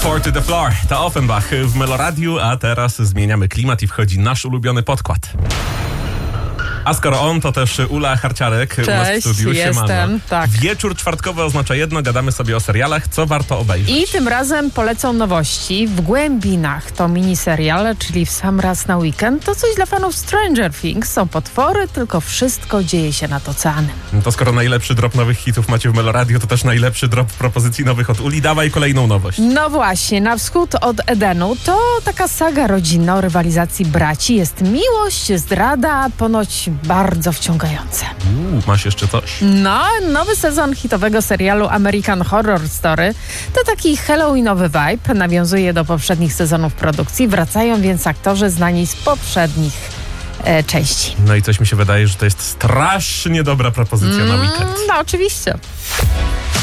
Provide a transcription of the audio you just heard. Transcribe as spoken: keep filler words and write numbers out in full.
Four to the floor. To Offenbach w Meloradiu, a teraz zmieniamy klimat i wchodzi nasz ulubiony podkład. A skoro on, to też Ula Harciarek u nas w studiu. Jestem, tak. Wieczór czwartkowy oznacza jedno, gadamy sobie o serialach, co warto obejrzeć. I tym razem polecą nowości. W głębinach to miniserial, czyli w sam raz na weekend. To coś dla fanów Stranger Things. Są potwory, tylko wszystko dzieje się nad oceanem. To skoro najlepszy drop nowych hitów macie w Meloradiu, to też najlepszy drop propozycji nowych od Uli. Dawaj kolejną nowość. No właśnie, Na wschód od Edenu to taka saga rodzinna o rywalizacji braci. Jest miłość, zdrada, ponoć bardzo wciągające. Uuu, masz jeszcze coś? No, nowy sezon hitowego serialu American Horror Story to taki halloweenowy vibe, nawiązuje do poprzednich sezonów produkcji, wracają więc aktorzy znani z poprzednich e, części. No i coś mi się wydaje, że to jest strasznie dobra propozycja mm, na weekend. No oczywiście.